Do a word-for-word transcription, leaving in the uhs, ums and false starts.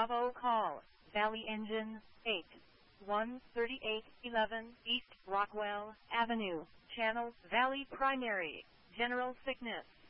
Bravo call, Valley Engine, eight one thirty-eight eleven East Rockwell Avenue, Channel Valley Primary, General Sickness.